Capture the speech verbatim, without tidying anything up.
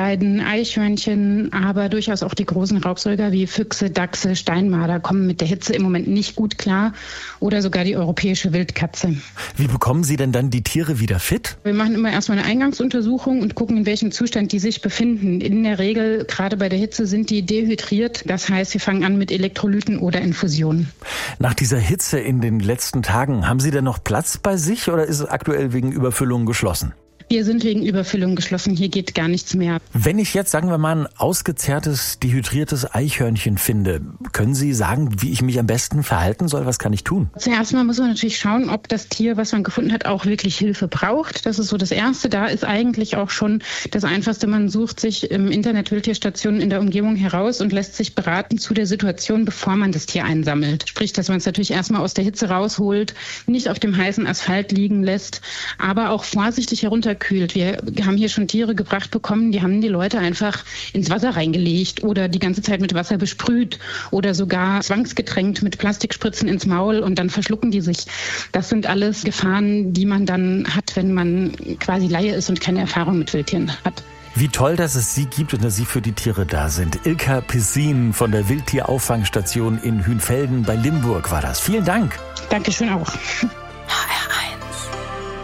Wildweiden, Eichhörnchen, aber durchaus auch die großen Raubsäuger wie Füchse, Dachse, Steinmarder kommen mit der Hitze im Moment nicht gut klar oder sogar die europäische Wildkatze. Wie bekommen Sie denn dann die Tiere wieder fit? Wir machen immer erstmal eine Eingangsuntersuchung und gucken, in welchem Zustand die sich befinden. In der Regel, gerade bei der Hitze, sind die dehydriert. Das heißt, wir fangen an mit Elektrolyten oder Infusionen. Nach dieser Hitze in den letzten Tagen, haben Sie denn noch Platz bei sich oder ist es aktuell wegen Überfüllung geschlossen? Wir sind wegen Überfüllung geschlossen, hier geht gar nichts mehr. Wenn ich jetzt, sagen wir mal, ein ausgezehrtes, dehydriertes Eichhörnchen finde, können Sie sagen, wie ich mich am besten verhalten soll? Was kann ich tun? Zuerst mal muss man natürlich schauen, ob das Tier, was man gefunden hat, auch wirklich Hilfe braucht. Das ist so das Erste. Da ist eigentlich auch schon das Einfachste. Man sucht sich im Internet Wildtierstationen in der Umgebung heraus und lässt sich beraten zu der Situation, bevor man das Tier einsammelt. Sprich, dass man es natürlich erstmal aus der Hitze rausholt, nicht auf dem heißen Asphalt liegen lässt, aber auch vorsichtig herunter kühlt. Wir haben hier schon Tiere gebracht bekommen, die haben die Leute einfach ins Wasser reingelegt oder die ganze Zeit mit Wasser besprüht oder sogar zwangsgetränkt mit Plastikspritzen ins Maul und dann verschlucken die sich. Das sind alles Gefahren, die man dann hat, wenn man quasi Laie ist und keine Erfahrung mit Wildtieren hat. Wie toll, dass es Sie gibt und dass Sie für die Tiere da sind. Ilka Pissin von der Wildtierauffangstation in Hünfelden bei Limburg war das. Vielen Dank. Dankeschön auch.